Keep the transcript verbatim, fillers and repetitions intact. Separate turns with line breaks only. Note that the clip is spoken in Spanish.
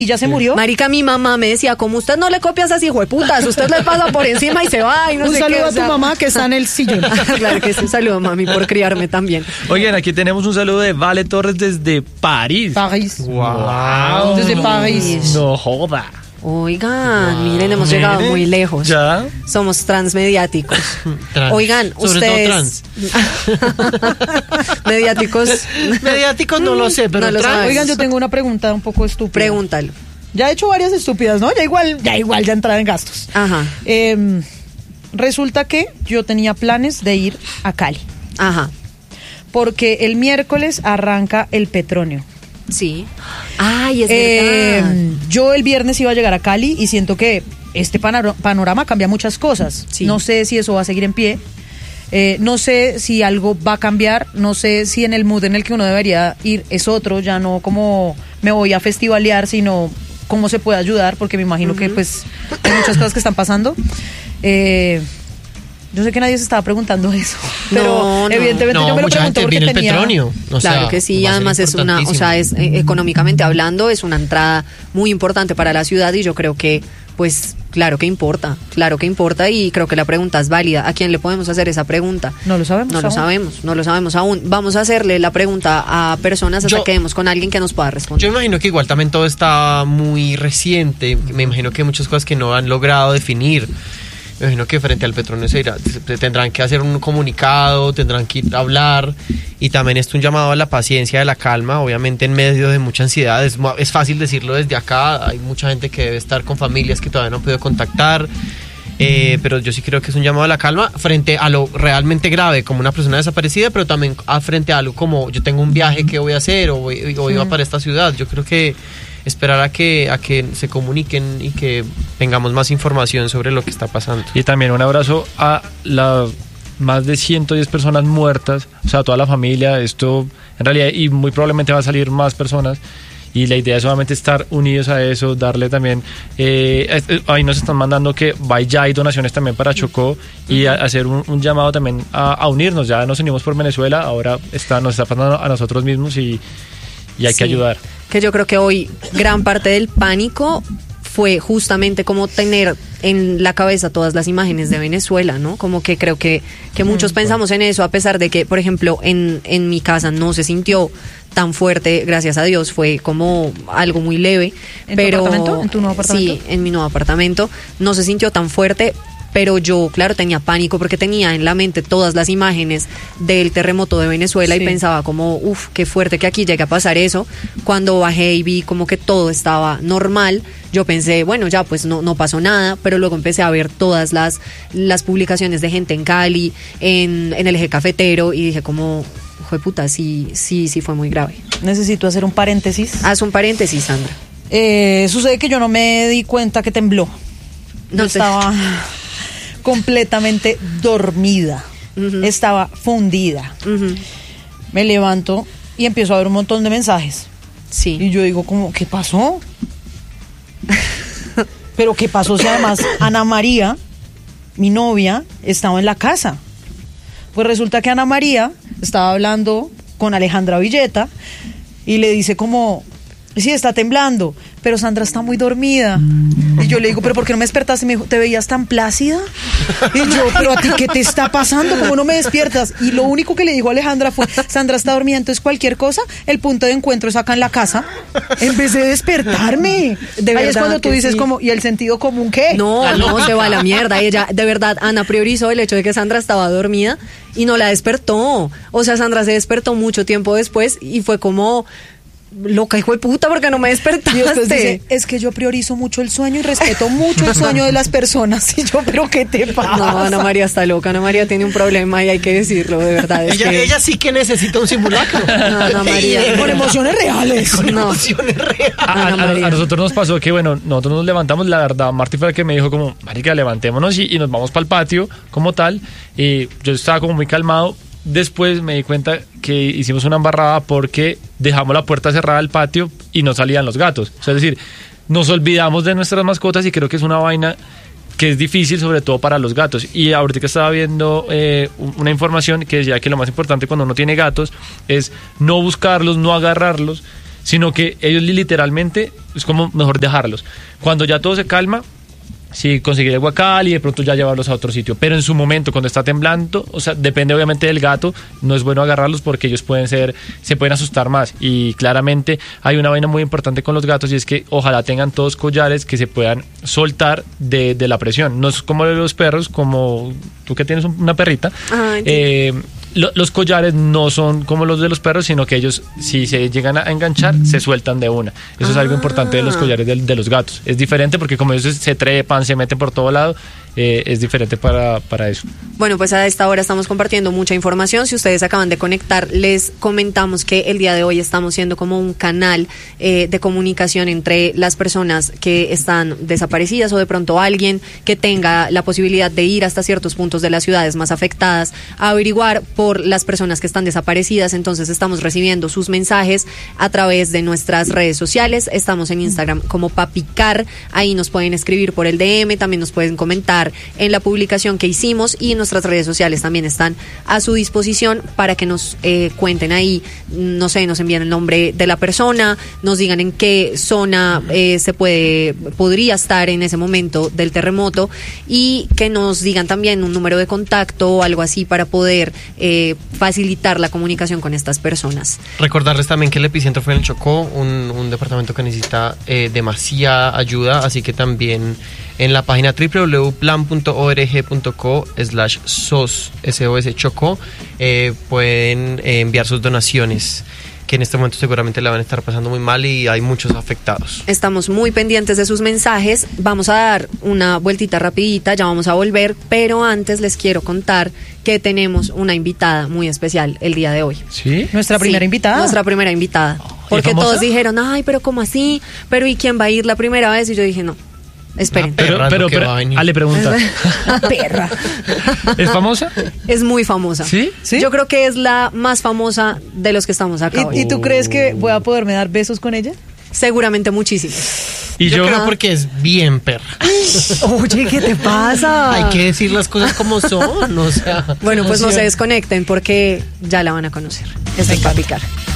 y ya se murió.
Marica, mi mamá me decía, como usted no le copia a esas hijueputas, usted le pasa por encima y se va y no
un
sé
saludo
qué.
a
O
tu
sea,
mamá que está en el sillón.
claro que sí, un saludo, mami, por criarme también.
Oigan, aquí tenemos un saludo de Vale Torres desde París.
París.
Wow.
Desde París.
No joda.
Oigan,
Wow.
miren, hemos
Miren,
llegado muy lejos.
¿Ya?
Somos transmediáticos.
Trans.
Oigan,
Sobre
ustedes...
todo trans.
Mediáticos.
Mediáticos no lo sé, pero
No lo
trans.
sabes.
Oigan, yo tengo una pregunta un poco estúpida.
Pregúntalo.
Ya he hecho varias estúpidas, ¿no? Ya igual, ya igual, ya entrada en gastos.
Ajá,
Eh, resulta que yo tenía planes de ir a Cali,
ajá,
porque el miércoles arranca el Petronio.
sí. Ay, es
Eh,
verdad.
yo el viernes iba a llegar a Cali y siento que este panor- panorama cambia muchas cosas.
Sí.
No sé si eso va a seguir en pie. Eh, no sé si algo va a cambiar. No sé si en el mood en el que uno debería ir es otro. Ya no como me voy a festivalear, sino cómo se puede ayudar, porque me imagino que pues hay muchas cosas que están pasando. Eh, yo sé que nadie se estaba preguntando eso, pero
No, no.
evidentemente
No,
yo me lo
mucha
pregunto
gente
porque
viene el
tenía...
Petronio. O
Claro
sea,
que sí,
va a ser
además es una, o sea, es eh, económicamente hablando es una entrada muy importante para la ciudad y yo creo que, pues, claro que importa, claro que importa y creo que la pregunta es válida. ¿A quién le podemos hacer esa pregunta?
No lo sabemos
No lo
aún.
sabemos, no lo sabemos aún. Vamos a hacerle la pregunta a personas hasta
Yo-
que demos con alguien que nos pueda responder.
Yo imagino que igual también todo está muy reciente. Me imagino que hay muchas cosas que no han logrado definir. Me imagino que frente al Petronio se, irá, se tendrán que hacer un comunicado, tendrán que ir a hablar. Y también es un llamado a la paciencia, a la calma. Obviamente en medio de mucha ansiedad. Es, mu- es fácil decirlo desde acá. Hay mucha gente que debe estar con familias que todavía no han podido contactar. Eh, pero yo sí creo que es un llamado a la calma frente a lo realmente grave, como una persona desaparecida, pero también a frente a algo como yo tengo un viaje que voy a hacer o, voy, o iba para esta ciudad. Yo creo que esperar a que, a que se comuniquen y que tengamos más información sobre lo que está pasando.
Y también un abrazo a las más de ciento diez personas muertas, o sea, a toda la familia. Esto en realidad, y muy probablemente va a salir más personas. Y la idea es solamente estar unidos a eso, darle también, eh, eh, ahí nos están mandando que vaya, hay donaciones también para Chocó y a, hacer un, un llamado también a, a unirnos. Ya nos unimos por Venezuela, ahora está, nos está pasando a nosotros mismos y, y hay
Sí,
que ayudar.
Que yo creo que hoy gran parte del pánico fue justamente como tener en la cabeza todas las imágenes de Venezuela, ¿no? Como que creo que, que muchos pensamos en eso, a pesar de que, por ejemplo, en, en mi casa no se sintió tan fuerte, gracias a Dios, fue como algo muy leve.
¿En tu
pero,
apartamento? ¿En tu nuevo apartamento?
Sí, en mi nuevo apartamento. No se sintió tan fuerte, pero yo, claro, tenía pánico porque tenía en la mente todas las imágenes del terremoto de Venezuela
Sí.
y pensaba como, uff, qué fuerte que aquí llegue a pasar eso. Cuando bajé y vi como que todo estaba normal, yo pensé, bueno, ya pues no, no pasó nada, pero luego empecé a ver todas las, las publicaciones de gente en Cali, en, en el eje cafetero y dije como, hijo de puta, sí, sí, sí fue muy grave.
Necesito hacer un paréntesis.
Haz un paréntesis, Sandra.
Eh, sucede que yo no me di cuenta que tembló.
No
Yo
te-
estaba completamente dormida.
Ujú.
Estaba fundida.
Ujú.
Me levanto y empiezo a ver un montón de mensajes.
Sí.
Y yo digo como, ¿qué pasó? Pero ¿qué pasó si además Ana María, mi novia, estaba en la casa? Pues resulta que Ana María estaba hablando con Alejandra Villeta y le dice como, sí, está temblando, pero Sandra está muy dormida. Y yo le digo, ¿pero por qué no me despertaste? Y me dijo, ¿te veías tan plácida? Y yo, ¿pero a ti qué te está pasando? ¿Cómo no me despiertas? Y lo único que le dijo Alejandra fue, Sandra está dormida, entonces cualquier cosa, el punto de encuentro es acá en la casa. En vez de despertarme.
De
Ahí es
verdad
cuando tú
que
dices
sí.
como, ¿y el sentido común qué?
No, no, se va a la mierda. Ella, de verdad, Ana priorizó el hecho de que Sandra estaba dormida y no la despertó. O sea, Sandra se despertó mucho tiempo después y fue como, loca, hijo de puta, porque no me
Y después
despertaste.
dice, es que yo priorizo mucho el sueño y respeto mucho el sueño de las personas. Y yo, ¿pero qué te pasa?
No, Ana María está loca. Ana María tiene un problema y hay que decirlo, de verdad. Es
Ella,
que...
ella sí que necesita un simulacro.
No, Ana María.
Con emociones reales.
Con
No.
emociones reales.
A, a-
Ana
a-
María.
a nosotros nos pasó que, bueno, nosotros nos levantamos, la verdad, Martí fue la que me dijo como, marica, levantémonos y, y nos vamos para el patio como tal, y yo estaba como muy calmado. Después me di cuenta que hicimos una embarrada porque dejamos la puerta cerrada del patio y no salían los gatos. O sea, es decir, nos olvidamos de nuestras mascotas y creo que es una vaina que es difícil, sobre todo para los gatos. Y ahorita estaba viendo eh, una información que decía que lo más importante cuando uno tiene gatos es no buscarlos, no agarrarlos, sino que ellos literalmente es como mejor dejarlos. Cuando ya todo se calma, sí, conseguir el guacal y de pronto ya llevarlos a otro sitio. Pero en su momento, cuando está temblando, o sea, depende obviamente del gato, no es bueno agarrarlos porque ellos pueden ser, se pueden asustar más. Y claramente hay una vaina muy importante con los gatos y es que ojalá tengan todos collares que se puedan soltar de, de la presión. No es como los perros, como tú que tienes una perrita.
Ah,
eh, lo, los collares no son como los de los perros, sino que ellos, si se llegan a enganchar, se sueltan de una. Eso ah. es algo importante de los collares de, de los gatos. Es diferente porque como ellos se trepan, se meten por todo lado, eh, es diferente para, para eso.
Bueno, pues a esta hora estamos compartiendo mucha información. Si ustedes acaban de conectar, les comentamos que el día de hoy estamos siendo como un canal eh, de comunicación entre las personas que están desaparecidas o de pronto alguien que tenga la posibilidad de ir hasta ciertos puntos de las ciudades más afectadas a averiguar por las personas que están desaparecidas. Entonces estamos recibiendo sus mensajes a través de nuestras redes sociales. Estamos en Instagram como Papicar, ahí nos pueden escribir por el D M, también nos pueden comentar en la publicación que hicimos y nuestras redes sociales también están a su disposición para que nos eh, cuenten ahí, no sé, nos envíen el nombre de la persona, nos digan en qué zona eh, se puede, podría estar en ese momento del terremoto y que nos digan también un número de contacto o algo así para poder eh, facilitar la comunicación con estas personas.
Recordarles también que el epicentro fue en el Chocó, un, un departamento que necesita eh, demasiada ayuda, así que también en la página doble u doble u doble u punto plan punto org punto co slash sos Chocó eh, pueden eh, enviar sus donaciones, que en este momento seguramente la van a estar pasando muy mal y hay muchos afectados.
Estamos muy pendientes de sus mensajes. Vamos a dar una vueltita rapidita, ya vamos a volver, pero antes les quiero contar que tenemos una invitada muy especial el día de hoy.
¿Sí?
¿Nuestra primera
Sí,
invitada?
Nuestra primera invitada. Porque
famosa?
todos dijeron, ay, pero ¿cómo así? Pero ¿y quién va a ir la primera vez? Y yo dije, no, esperen.
Perra
Pero,
es
pero,
lo que
pero
va a venir.
Ale pregunta,
Perra.
¿es famosa?
Es muy famosa.
¿Sí?
¿Sí?
Yo creo que es la más famosa de los que estamos acá hoy.
¿Y, ¿Y tú crees que voy a poderme dar besos con ella?
Seguramente muchísimo.
Y
yo,
yo,
creo porque es bien perra.
Oye, ¿qué te pasa?
Hay que decir las cosas como son, o sea.
Bueno, pues no se desconecten porque ya la van a conocer. Esto es Papicar.